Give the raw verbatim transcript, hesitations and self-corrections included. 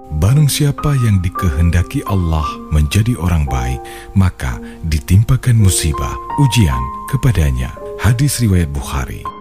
Barang siapa yang dikehendaki Allah menjadi orang baik, maka ditimpakan musibah, ujian kepadanya. Hadis riwayat Bukhari.